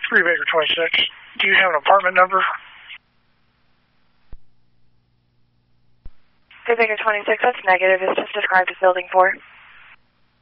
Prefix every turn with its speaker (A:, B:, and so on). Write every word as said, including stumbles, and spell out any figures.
A: three Baker twenty-six. Do you have an apartment number?
B: three Baker twenty-six, that's negative. It's just described as building four.